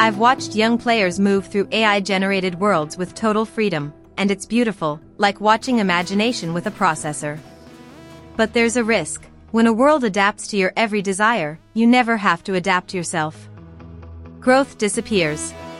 I've watched young players move through AI-generated worlds with total freedom, and it's beautiful, like watching imagination with a processor. But there's a risk. When a world adapts to your every desire, you never have to adapt yourself. Growth disappears.